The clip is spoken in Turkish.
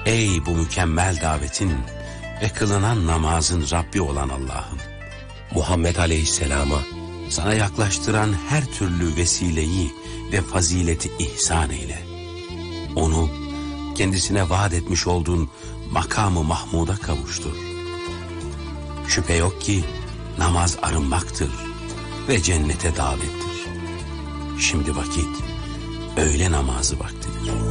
Ey bu mükemmel davetin ve kılınan namazın Rabbi olan Allah'ım, Muhammed Aleyhisselam'a sana yaklaştıran her türlü vesileyi ve fazileti ihsan eyle. Onu kendisine vaat etmiş olduğun makamı Mahmud'a kavuştur. Şüphe yok ki namaz arınmaktır ve cennete davettir. Şimdi vakit öğle namazı vaktidir.